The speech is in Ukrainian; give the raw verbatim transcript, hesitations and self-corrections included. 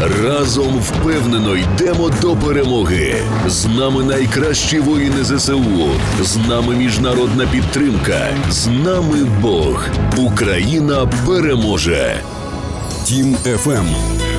Разом впевнено йдемо до перемоги. З нами найкращі воїни зе се у. З нами міжнародна підтримка. З нами Бог. Україна переможе. Тім еф ем.